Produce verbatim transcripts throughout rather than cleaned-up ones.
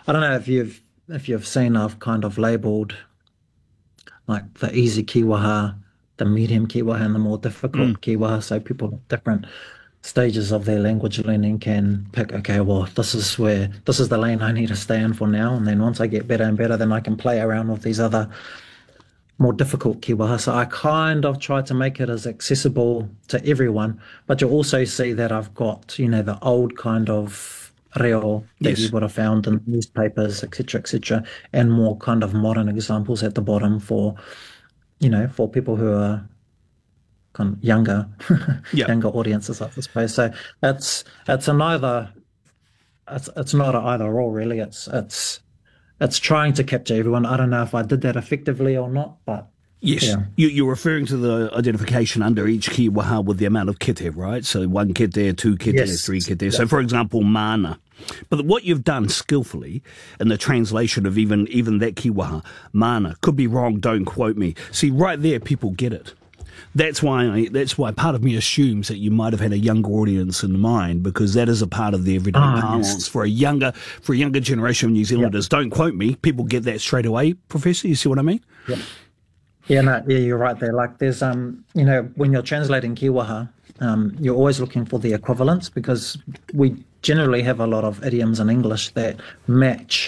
I don't know if you've if you've seen I've kind of labeled like the easy kiwaha, the medium kiwaha, and the more Mm, difficult kiwaha. So people at different stages of their language learning can pick, okay, well, this is where this is the lane I need to stay in for now. And then once I get better and better, then I can play around with these other more difficult kiwaha. So I kind of try to make it as accessible to everyone. But you'll also see that I've got, you know, the old kind of reo that you yes. would have found in newspapers, et cetera, et cetera, and more kind of modern examples at the bottom for, you know, for people who are kind of younger, Yeah. younger audiences, I suppose. So it's it's a neither it's it's not a either or really. It's it's it's trying to capture everyone. I don't know if I did that effectively or not, but Yes, yeah. you, you're referring to the identification under each kiwaha with the amount of kete, right? So one kete, two kete, Yes. three kete. So, That's for it. example, mana. But what you've done skillfully in the translation of even even that kiwaha, mana, could be wrong. Don't quote me. See, right there, people get it. That's why I, that's why part of me assumes that you might have had a younger audience in mind because that is a part of the everyday Ah, parlance yes. for a younger for a younger generation of New Yeah. Zealanders. Don't quote me. People get that straight away, Professor. You see what I mean? Yeah. Yeah, no, yeah, you're right there. Like there's um, you know, when you're translating Kiwaha, um, you're always looking for the equivalents because we generally have a lot of idioms in English that match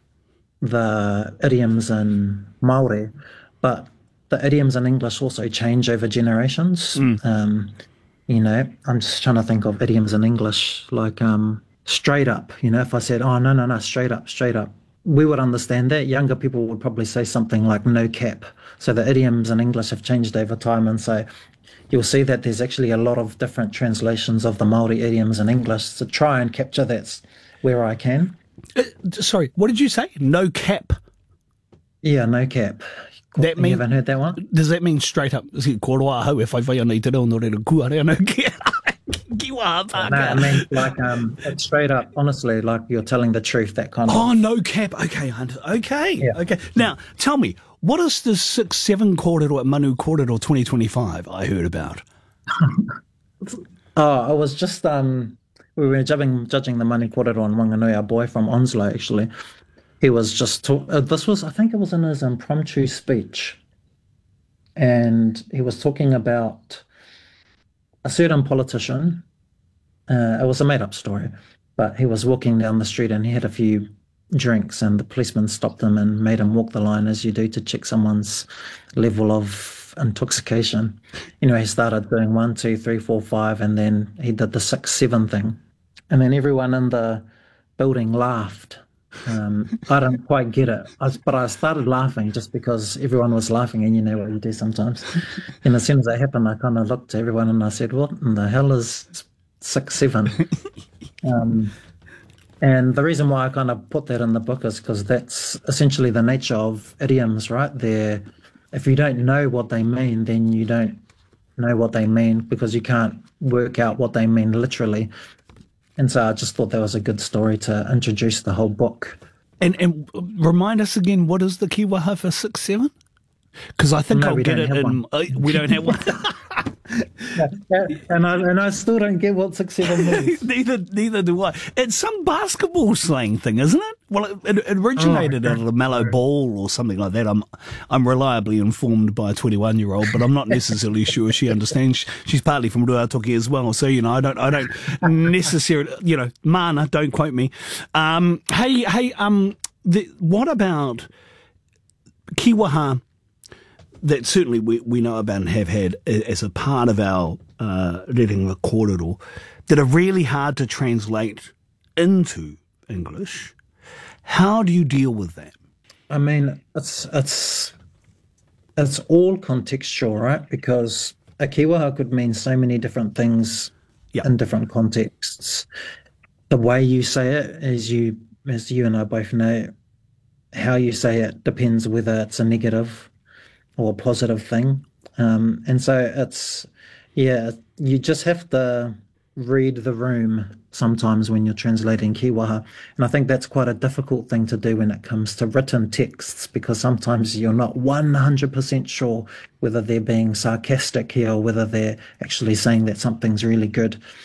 the idioms in Maori, but the idioms in English also change over generations. Mm. Um, you know, I'm just trying to think of idioms in English like um, straight up. You know, if I said, "Oh no, no, no, straight up, straight up," we would understand that. Younger people would probably say something like "no cap." So the idioms in English have changed over time, and so you'll see that there's actually a lot of different translations of the Maori idioms in English to try and capture that where I can. Uh, sorry, what did you say? No cap. Yeah, no cap. That You mean haven't heard that one? does that mean straight up? Si koroa hau e whai whai ana i te reo no reira kua rea no ki ki wā No, pāka. I mean like um it's straight up, honestly, like you're telling the truth, that kind Oh, of no cap. Okay, Hunter. Okay, yeah. okay. Now, tell me, what is the six seven kōrero at Manu Kōrero twenty twenty-five I heard about? Oh, I was just um we were judging judging the money quarter on Wanganui, our boy from Onslow actually. He was just talk uh, this was I think it was in his impromptu speech, and he was talking about a certain politician. Uh, it was a made up story, but he was walking down the street and he had a few drinks, and the policeman stopped him and made him walk the line as you do to check someone's level of intoxication. Anyway, he started doing one, two, three, four, five, and then he did the six, seven thing. And then everyone in the building laughed. Um, I don't quite get it, I, but I started laughing just because everyone was laughing, and you know what you do sometimes. And as soon as that happened, I kind of looked to everyone and I said, "What in the hell is six, seven?" Um, and the reason why I kind of put that in the book is because that's essentially the nature of idioms, right? They're, if you don't know what they mean, then you don't know what they mean because you can't work out what they mean literally. And so I just thought that was a good story to introduce the whole book. And and remind us again, what is the kiwaha for six seven? Because I think No, I'll we get don't it have in. one. Uh, we don't have one. Yeah, yeah, and I and I still don't get what six seven means. neither neither do I. It's some basketball slang thing, isn't it? Well, it, it Oh, originated out okay. of the Mallow Ball or something like that. I'm I'm reliably informed by a twenty-one year old, but I'm not necessarily sure she understands. She's partly from Ruatoki as well, so you know I don't I don't necessarily you know mana. Don't quote me. Um, hey hey um, the, what about Kiwaha? That certainly we, we know about and have had as a part of our uh, reading kōrero that are really hard to translate into English. How do you deal with that? I mean, it's it's it's all contextual, right? Because a kiwaha could mean so many different things Yeah. in different contexts. The way you say it, as you as you and I both know, how you say it depends whether it's a negative or a positive thing. Um, and so it's, yeah, you just have to read the room sometimes when you're translating Kiwaha. And I think that's quite a difficult thing to do when it comes to written texts, because sometimes you're not one hundred percent sure whether they're being sarcastic here or whether they're actually saying that something's really good.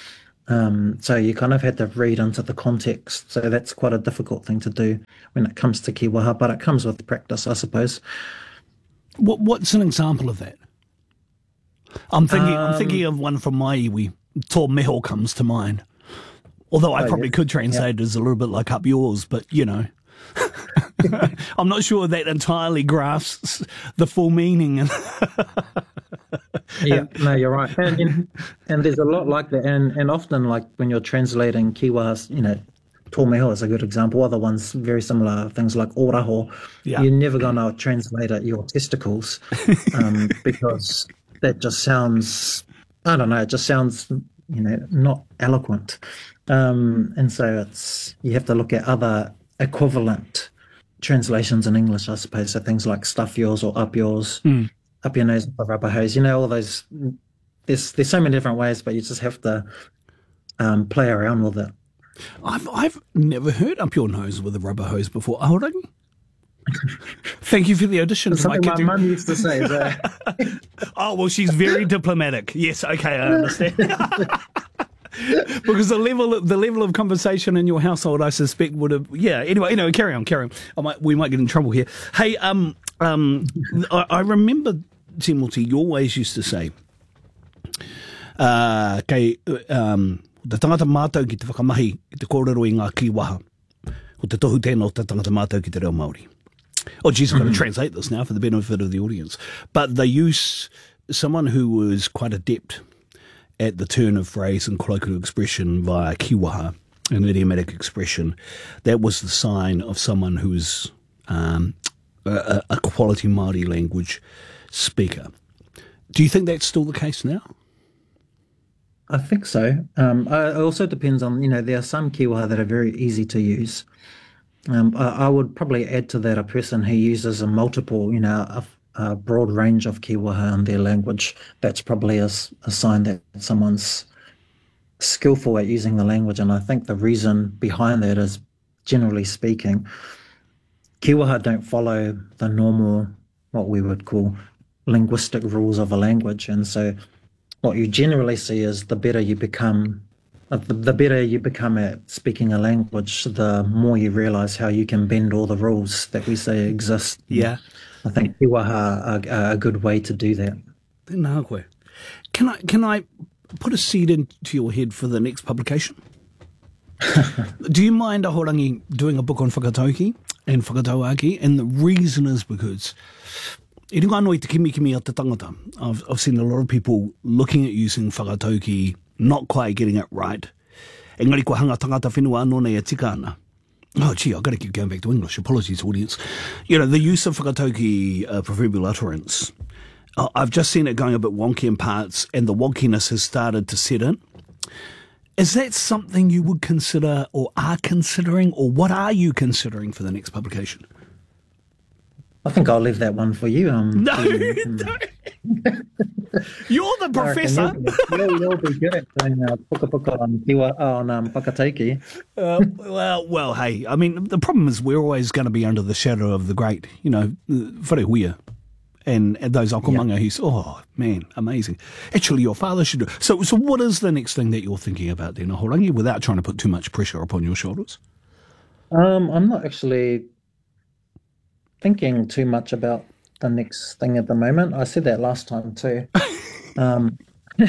Um, so you kind of had to read into the context. So that's quite a difficult thing to do when it comes to kiwaha, but it comes with practice, I suppose. What, what's an example of that? I'm thinking. Um, I'm thinking of one from my iwi. Tō Meho comes to mind. Although I oh, probably yeah. could translate yeah. it as a little bit like up yours, but you know, I'm not sure that entirely grasps the full meaning. Yeah, no, you're right. And, and and there's a lot like that. And and often, like when you're translating kiwa, you know, tō meho is a good example. Other ones, very similar things like ōraho. Yeah. You're never going to translate it your testicles um, because that just sounds, I don't know, it just sounds, you know, not eloquent. Um, and so it's you have to look at other equivalent translations in English, I suppose. So things like stuff yours or up yours. Mm. Up your nose with a rubber hose, you know, all those. There's there's so many different ways, but you just have to um, play around with it. I've I've never heard up your nose with a rubber hose before. Hold on. Thank you for the audition. That's something my mum used to say. So. Oh well, she's very diplomatic. Yes, okay, I understand. Because the level the level of conversation in your household, I suspect, would have. Yeah. Anyway, anyway, carry on, carry on. I might we might get in trouble here. Hey, um, um, I, I remember Timothy, you always used to say, uh, kei, um, te tangata mātou ki te whakamahi i te kōrero i ngā kiwaha, o te tohu tēnā o te tangata mātou ki te reo Māori. Oh, geez, I've got to translate this now for the benefit of the audience. But they use someone who was quite adept at the turn of phrase and colloquial expression via kiwaha, an idiomatic expression. That was the sign of someone who was um, a, a quality Māori language speaker. Do you think that's still the case now? I think so. Um, it also depends on, you know, there are some kiwaha that are very easy to use. Um, I, I would probably add to that a person who uses a multiple, you know, a, a broad range of kiwaha in their language. That's probably a, a sign that someone's skillful at using the language. And I think the reason behind that is, generally speaking, kiwaha don't follow the normal, what we would call linguistic rules of a language. And so what you generally see is the better you become, uh, the, the better you become at speaking a language, the more you realize how you can bend all the rules that we say exist. Yeah. I think kiwaha are, are a good way to do that. Can I, can I put a seed into your head for the next publication? Do you mind, Ahorangi, doing a book on whakatauki and whakatauaki? And the reason is because I runga anō i te kimi kimi a te tangata. I've, I've seen a lot of people looking at using whakatauki, not quite getting it right. Engari ko hanga tangata whenua anō nei a tika ana. Oh, gee, I've got to keep going back to English. Apologies, audience. You know, the use of whakatauki uh, proverbial utterance, uh, I've just seen it going a bit wonky in parts, and the wonkiness has started to set in. Is that something you would consider or are considering, or what are you considering for the next publication? I think I'll leave that one for you. Um, no, to, um, you're the professor. You'll, you'll be good at doing uh, puka puka on, kiwa, on um, whakataiki. Uh, well, well, hey, I mean, the problem is we're always going to be under the shadow of the great, you know, wharehuia. And, and those akomanga yep. who's, oh, man, amazing. Actually, your father should do. So, so what is the next thing that you're thinking about then, Ahorangi, without trying to put too much pressure upon your shoulders? Um, I'm not actually thinking too much about the next thing at the moment. I said that last time too. um,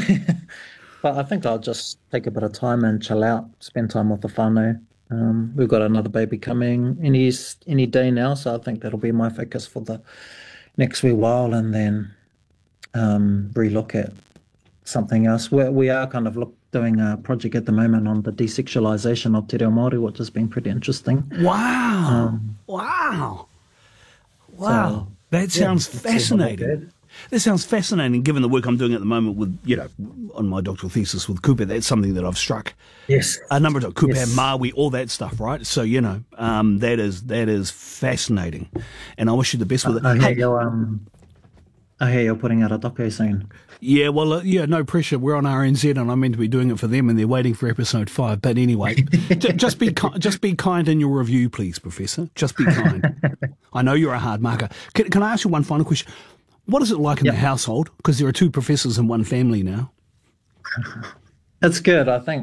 but I think I'll just take a bit of time and chill out, spend time with the whānau. Um, we've got another baby coming any, any day now, so I think that'll be my focus for the next wee while, and then um, re-look at something else. We're, we are kind of look, doing a project at the moment on the desexualization of te reo Māori, which has been pretty interesting. Wow. Um, wow. Wow. So, that sounds yeah, fascinating. That sounds fascinating, given the work I'm doing at the moment with, you know, on my doctoral thesis with Kupe. That's something that I've struck. Yes. A number of Kupe, yes. Maui, all that stuff, right? So, you know, um, that is that is fascinating. And I wish you the best with it. I, I, hear, hey, you're, um, I hear you're putting out a doco soon. Yeah, well, uh, yeah, no pressure. We're on R N Z, and I'm meant to be doing it for them, and they're waiting for episode five. But anyway, j- just be ki- just be kind in your review, please, Professor. Just be kind. I know you're a hard marker. Can, can I ask you one final question? What is it like in yep. the household? Because there are two professors in one family now. It's good. I think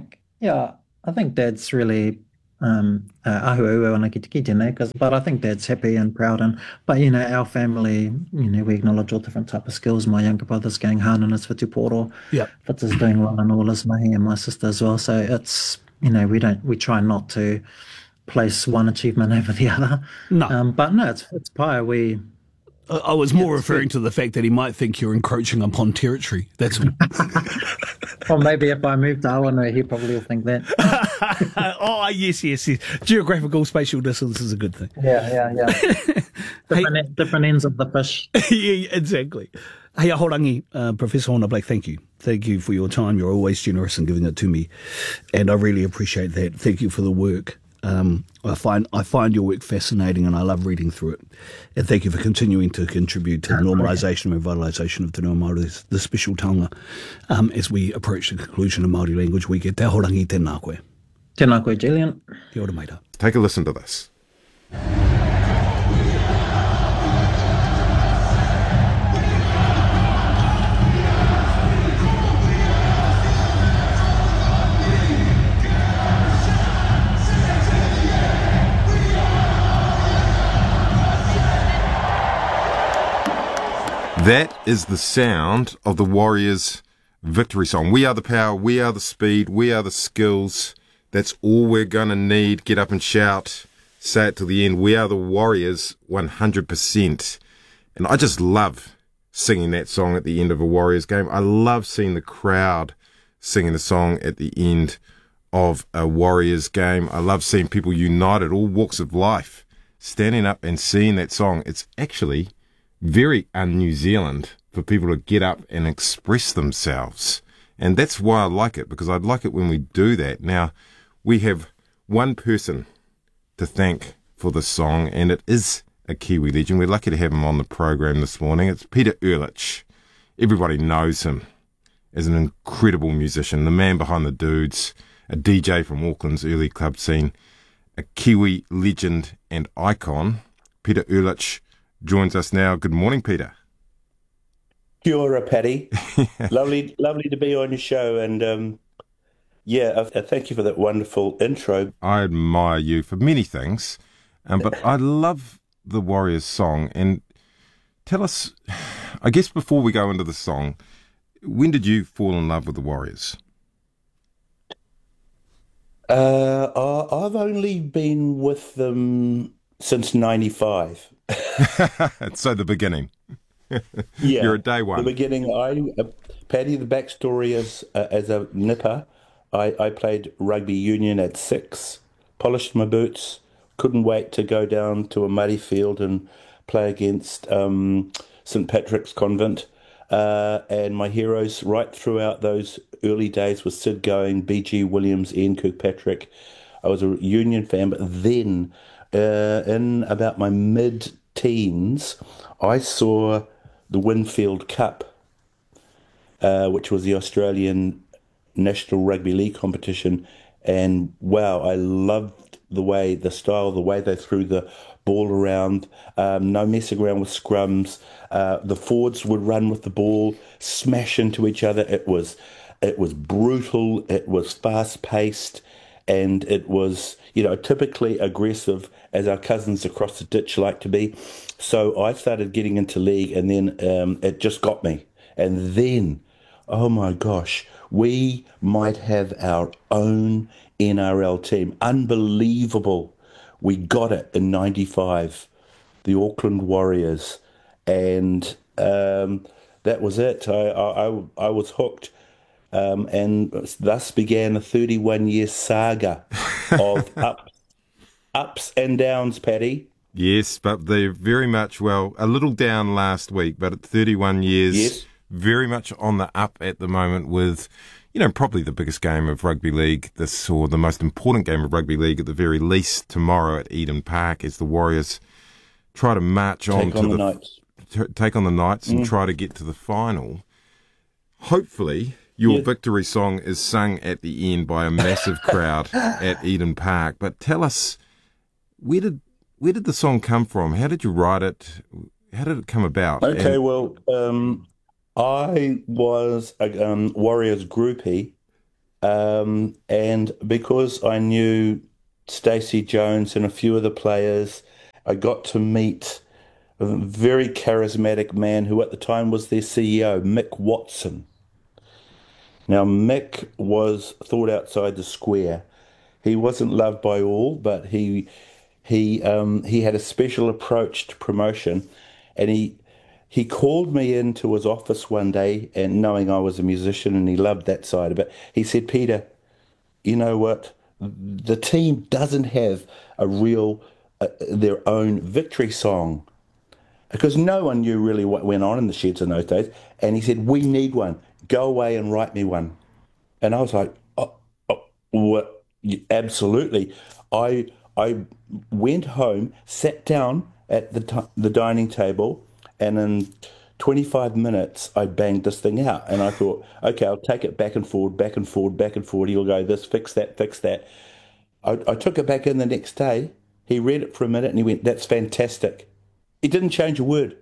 Yeah, I think Dad's really um uh, ahu ua ona ki te kite, ne? 'Cause- but I think Dad's happy and proud, and but you know our family, you know, we acknowledge all different type of skills. My younger brother's going hard in his Whatu Yep. Fitz is doing well in all his mahi, and my sister as well. So it's you know we don't we try not to place one achievement over the other. No. Um, but no, it's it's pie. We I I was yeah, more it's referring good. to the fact that he might think you're encroaching upon territory. That's all. Or maybe if I move to Awanui, he probably will think that. Oh, yes, yes, yes. Geographical spatial distance is a good thing. Yeah, yeah, yeah. Hey, Different different ends of the fish. yeah, exactly. Hey, ahorangi, uh, Professor Hona Blake, thank you. Thank you for your time. You're always generous in giving it to me, and I really appreciate that. Thank you for the work. Um, I find I find your work fascinating, and I love reading through it. And thank you for continuing to contribute to the normalisation and revitalisation of Te Reo Māori, the special taonga, um, as we approach the conclusion of Māori Language Week. E te ahorangi tēnā koe. Tēnā koe, Gillian. Kia ora, maita. Take a listen to this. That is the sound of the Warriors' victory song. We are the power, we are the speed, we are the skills. That's all we're going to need. Get up and shout. Say it to the end. We are the Warriors one hundred percent. And I just love singing that song at the end of a Warriors game. I love seeing the crowd singing the song at the end of a Warriors game. I love seeing people united, all walks of life, standing up and singing that song. It's actually very un-New Zealand for people to get up and express themselves. And that's why I like it, because I like it when we do that. Now, we have one person to thank for this song, and it is a Kiwi legend. We're lucky to have him on the program this morning. It's Peter Ehrlich. Everybody knows him as an incredible musician, the man behind the dudes, a D J from Auckland's early club scene, a Kiwi legend and icon. Peter Ehrlich joins us now. Good morning, Peter. Kia ora, Paddy. lovely, lovely to be on your show, and um, yeah, uh, uh, thank you for that wonderful intro. I admire you for many things, um, but I love the Warriors song. And tell us, I guess before we go into the song, when did you fall in love with the Warriors? Uh, I- I've only been with them since ninety-five. So the beginning. Yeah, You're a day one. The beginning. I, uh, Paddy. The backstory is uh, as a nipper, I, I played rugby union at six. Polished my boots. Couldn't wait to go down to a muddy field and play against um, Saint Patrick's Convent. Uh, and my heroes right throughout those early days was Sid Going, B G Williams, Ian Kirkpatrick. I was a Union fan, but then uh, in about my mid-teens, I saw the Winfield Cup, uh, which was the Australian National Rugby League competition, and wow, I loved the way, the style, the way they threw the ball around, um, no messing around with scrums. Uh, the forwards would run with the ball, smash into each other. It was, it was brutal. It was fast paced, and it was, you know, typically aggressive, as our cousins across the ditch like to be. So I started getting into league, and then um, it just got me. And then, oh my gosh, we might have our own N R L team. Unbelievable. We got it in ninety-five, the Auckland Warriors. And um, that was it. I, I, I was hooked. Um, and thus began a thirty-one year saga of ups, ups and downs, Paddy. Yes, but they're very much, well, a little down last week, but at thirty-one years, Yes. very much on the up at the moment with, you know, probably the biggest game of rugby league this, or the most important game of rugby league at the very least tomorrow at Eden Park, as the Warriors try to march on Take to on the, the Knights. t- take on the Knights and Mm. try to get to the final. Hopefully, your Yeah. victory song is sung at the end by a massive crowd at Eden Park. But tell us, where did where did the song come from? How did you write it? How did it come about? Okay, And- well, um, I was a um, Warriors groupie Um, and because I knew Stacey Jones and a few of the players, I got to meet a very charismatic man who at the time was their C E O, Mick Watson. Now, Mick was thought outside the square. He wasn't loved by all, but he he um, he had a special approach to promotion, and he he called me into his office one day, and knowing I was a musician, and he loved that side of it, he said, "Peter, you know what? The team doesn't have a real uh, their own victory song." Because no one knew really what went on in the sheds in those days. And he said, "We need one. Go away and write me one." And I was like, "Oh, oh what? Absolutely." I I went home, sat down at the t- the dining table, and in twenty-five minutes, I banged this thing out. And I thought, okay, I'll take it back and forward, back and forward, back and forward. He'll go this, fix that, fix that. I, I took it back in the next day. He read it for a minute and he went, "That's fantastic." He didn't change a word.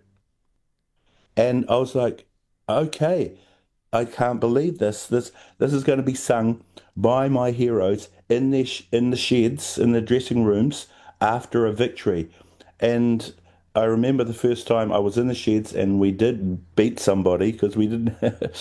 And I was like, okay, I can't believe this. This this is going to be sung by my heroes in their sh- in the sheds, in the dressing rooms after a victory. And I remember the first time I was in the sheds and we did beat somebody because we didn't.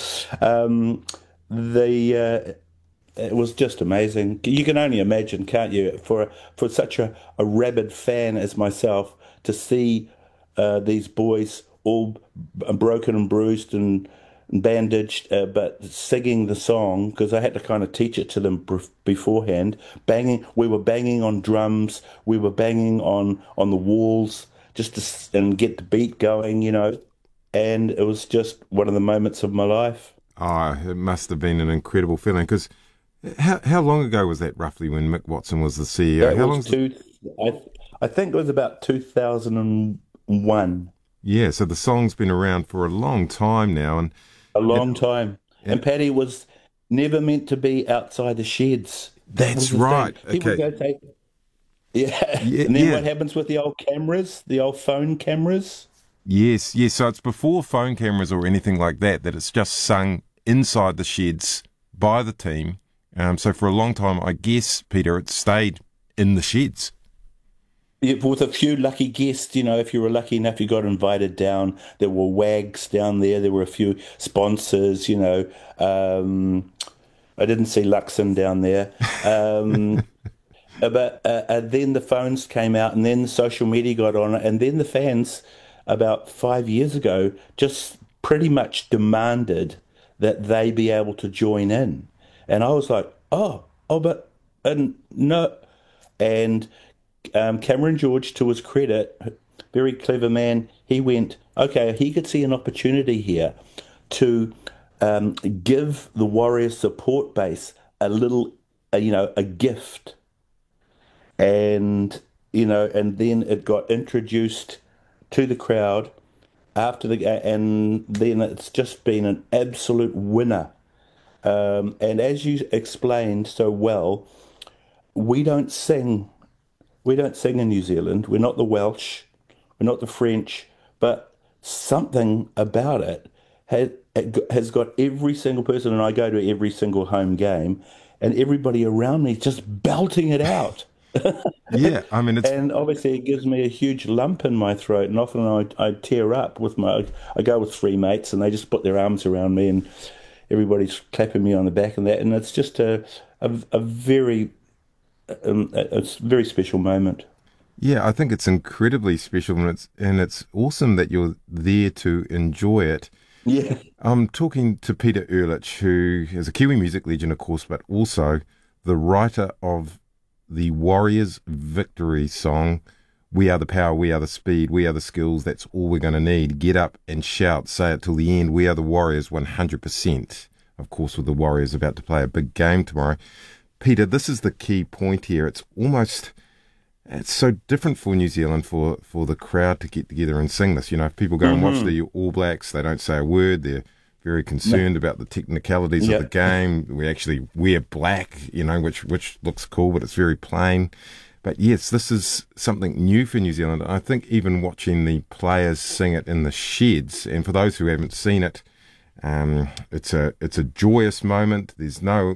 um, the uh, it was just amazing. You can only imagine, can't you, for for such a, a rabid fan as myself to see uh, these boys all b- broken and bruised and bandaged, uh, but singing the song because I had to kind of teach it to them b- beforehand. Banging, we were banging on drums, we were banging on on the walls just to s- and get the beat going, you know. And it was just one of the moments of my life. Oh, it must have been an incredible feeling because how how long ago was that roughly when Mick Watson was the C E O? That How was long? two. I I think it was about two thousand one. Yeah, so the song's been around for a long time now, and A it, long time. And and Paddy was never meant to be outside the sheds. That was that's the thing. right. He would Okay, go take. Yeah. yeah, And then yeah, what happens with the old cameras, the old phone cameras? yes, yes. So it's before phone cameras or anything like that. That it's just sung inside the sheds by the team. Um, so for a long time, I guess Peter, it stayed in the sheds. Yeah, with a few lucky guests, you know, if you were lucky enough, you got invited down. There were wags down there. There were a few sponsors, you know. Um, I didn't see Luxon down there. Um, Uh, But uh, uh, then the phones came out, and then the social media got on it, and then the fans, about five years ago, just pretty much demanded that they be able to join in. And I was like, oh, oh, but and no, and um, Cameron George, to his credit, very clever man, he went, okay, he could see an opportunity here to um, give the Warriors support base a little, uh, you know, a gift and you know, and then it got introduced to the crowd after the and then it's just been an absolute winner. Um, and as you explained so well, we don't sing, we don't sing in New Zealand. We're not the Welsh, we're not the French, but something about it has has got every single person, and I go to every single home game, and everybody around me just belting it out. Yeah, I mean it's And obviously, it gives me a huge lump in my throat, and often I, I tear up with my. I go with three mates, and they just put their arms around me, and everybody's clapping me on the back and that, and it's just a a, a very um, a, a very special moment. yeah, I think it's incredibly special, and it's and it's awesome that you're there to enjoy it. Yeah, I'm talking to Peter Ehrlich, who is a Kiwi music legend, of course, but also the writer of the Warriors victory song, "We are the power, we are the speed, we are the skills, that's all we're going to need. Get up and shout, say it till the end. We are the Warriors one hundred percent. Of course, with the Warriors about to play a big game tomorrow. Peter, this is the key point here. It's almost, it's so different for New Zealand for, for the crowd to get together and sing this. You know, if people go and watch the All Blacks, they don't say a word. They're very concerned about the technicalities Yeah. of the game. We actually wear black, you know, which which looks cool, but it's very plain. But yes, this is something new for New Zealand. I think even watching the players sing it in the sheds, and for those who haven't seen it, um, it's a it's a joyous moment. There's no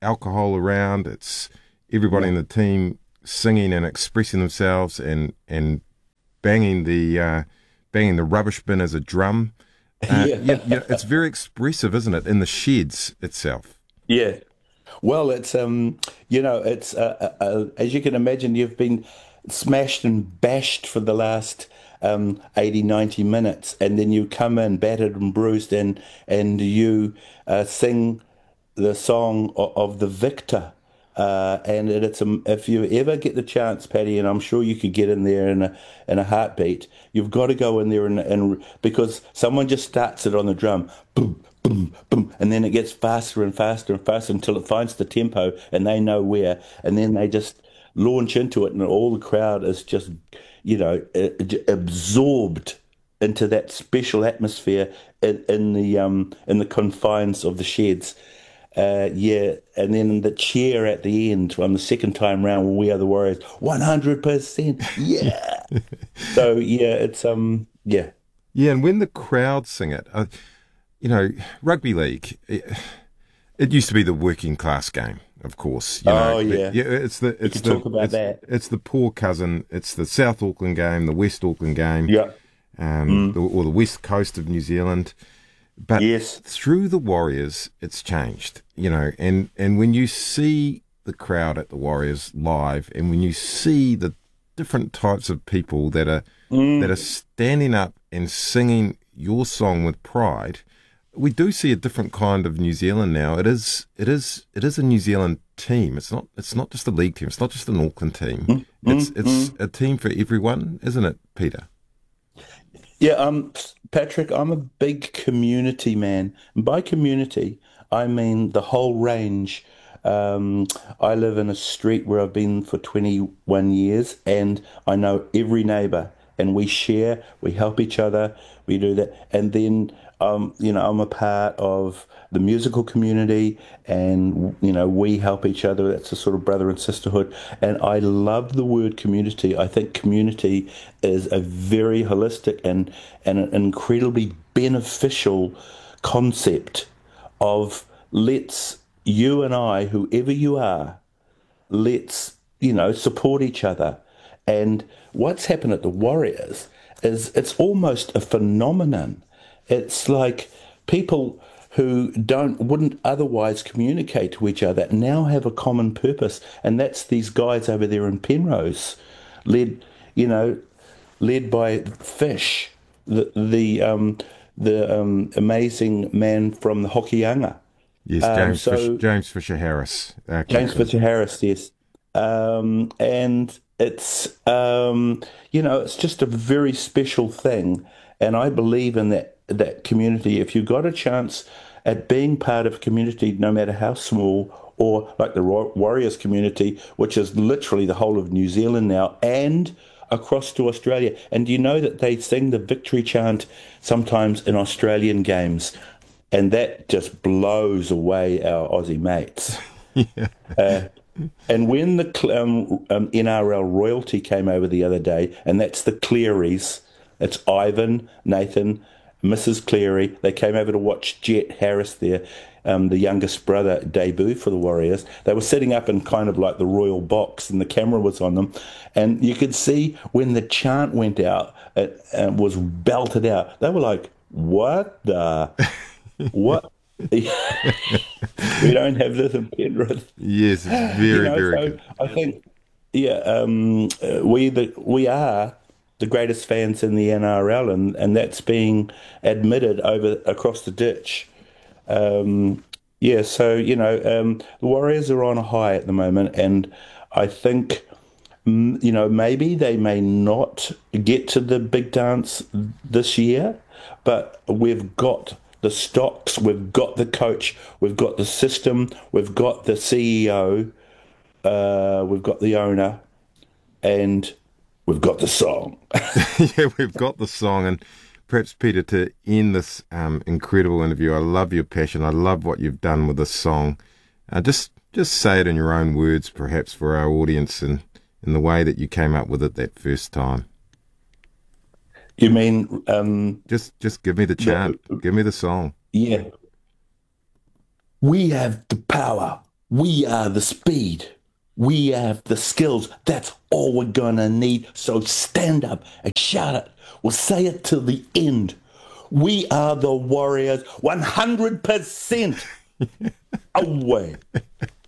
alcohol around. It's everybody in the team singing and expressing themselves and and banging the uh, banging the rubbish bin as a drum. Uh, Yeah. yeah, yeah, it's very expressive, isn't it, in the sheds itself? Yeah. Well, it's um, you know, it's uh, uh, uh, as you can imagine, you've been smashed and bashed for the last um eighty, ninety minutes, and then you come in battered and bruised, and and you uh, sing the song of, of the victor. Uh, and it, it's a, if you ever get the chance, Paddy, and I'm sure you could get in there in a in a heartbeat, you've got to go in there and, and because someone just starts it on the drum, boom, boom, boom, and then it gets faster and faster and faster until it finds the tempo and they know where, and then they just launch into it, and all the crowd is just, you know, absorbed into that special atmosphere in, in the um in the confines of the sheds. Uh, yeah, and then the cheer at the end on the second time round when We Are the Warriors, one hundred percent, yeah. So yeah, it's um, yeah, Yeah, and when the crowd sing it, uh, you know, rugby league, it, it used to be the working class game, of course. You know, Oh, yeah. yeah, it's the it's could the talk about it's, that. it's the poor cousin. It's the South Auckland game, the West Auckland game, yeah, um, the, or the West Coast of New Zealand. But yes, through the Warriors, it's changed, you know, and, and when you see the crowd at the Warriors live, and when you see the different types of people that are that are standing up and singing your song with pride, we do see a different kind of New Zealand now. It is it is it is a New Zealand team. It's not it's not just a league team. It's not just an Auckland team. mm, It's mm, it's mm. a team for everyone, isn't it, Peter? Yeah, um, Patrick, I'm a big community man. And by community, I mean the whole range. Um, I live in a street where I've been for twenty-one years, and I know every neighbor, and we share, we help each other, we do that. And then, um, you know, I'm a part of the musical community, and, you know, we help each other. That's a sort of brother and sisterhood. And I love the word community. I think community is a very holistic and, and an incredibly beneficial concept of let's, you and I, whoever you are, let's, you know, support each other. And what's happened at the Warriors is it's almost a phenomenon. It's like people who don't wouldn't otherwise communicate to each other now have a common purpose, and that's these guys over there in Penrose, led, you know, led by Fish, the the um, the um, amazing man from the Hokianga. Yes, Um, James so Fisher, James Fisher Harris. Uh, James captain. Fisher Harris, yes. Um, and it's, um, you know, it's just a very special thing. And I believe in that, that community. If you got a chance at being part of a community, no matter how small, or like the Wa- Warriors community, which is literally the whole of New Zealand now, and across to Australia. And do you know that they sing the victory chant sometimes in Australian games? And that just blows away our Aussie mates. Uh, and when the cl- um, um, N R L royalty came over the other day, and that's the Clearys, it's Ivan, Nathan, Missus Cleary. They came over to watch Jet Harris, their um, the youngest brother, debut for the Warriors. They were sitting up in kind of like the royal box, and the camera was on them. And you could see when the chant went out, it uh, was belted out. They were like, what the... What? We don't have this in Penrith. Yes, it's very, You know, very so good. I think, yeah, um, uh, we the we are the greatest fans in the N R L, and, and that's being admitted over across the ditch. Um, yeah, so you know, um, the Warriors are on a high at the moment, and I think, mm, you know, maybe they may not get to the big dance this year, but we've got the stocks, we've got the coach, we've got the system, we've got the C E O, uh, we've got the owner, and we've got the song. Yeah, we've got the song. And perhaps, Peter, to end this um, incredible interview, I love your passion. I love what you've done with this song. Uh, just just say it in your own words, perhaps, for our audience, and in the way that you came up with it that first time. You mean, um, Just just give me the chant. Give me the song. yeah. We have the power. We are the speed. We have the skills. That's all we're going to need. So stand up and shout it. We'll say it till the end. We are the Warriors one hundred percent away.